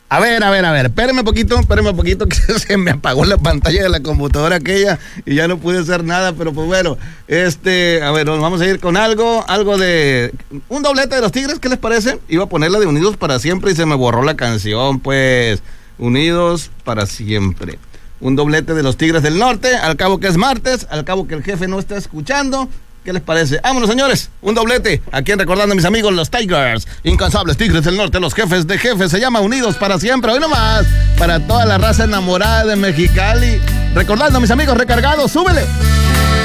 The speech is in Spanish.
A ver, espérame un poquito que se me apagó la pantalla de la computadora aquella y ya no pude hacer nada, pero pues bueno, a ver, nos vamos a ir con algo de un doblete de los Tigres, ¿qué les parece? Iba a ponerla de Unidos para Siempre y se me borró la canción, pues, Unidos para Siempre. Un doblete de los Tigres del Norte, al cabo que es martes, al cabo que el jefe no está escuchando. ¿Qué les parece? Vámonos, señores, un doblete. Aquí recordando a mis amigos los Tigers, incansables Tigres del Norte, los jefes de jefes, se llama Unidos para Siempre. Hoy nomás, para toda la raza enamorada de Mexicali. Recordando a mis amigos recargados, súbele.